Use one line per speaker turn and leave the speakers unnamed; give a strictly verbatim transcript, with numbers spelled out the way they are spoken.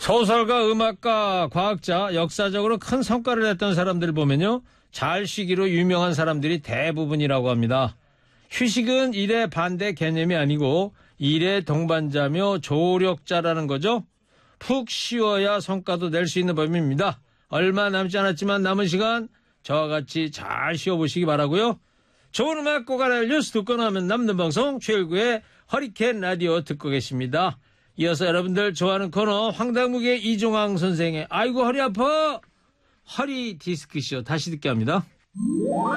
소설가, 음악가, 과학자, 역사적으로 큰 성과를 냈던 사람들 보면요. 잘 쉬기로 유명한 사람들이 대부분이라고 합니다. 휴식은 일의 반대 개념이 아니고 일의 동반자며 조력자라는 거죠. 푹 쉬어야 성과도 낼 수 있는 법입니다. 얼마 남지 않았지만 남은 시간 저와 같이 잘 쉬어보시기 바라고요. 좋은 음악 꼭 알아야 뉴스 듣고 나면 남는 방송 최일구의 허리케인 라디오 듣고 계십니다. 이어서 여러분들 좋아하는 코너 황당무계 이종황 선생의 아이고 허리 아파 허리 디스크쇼 다시 듣게 합니다.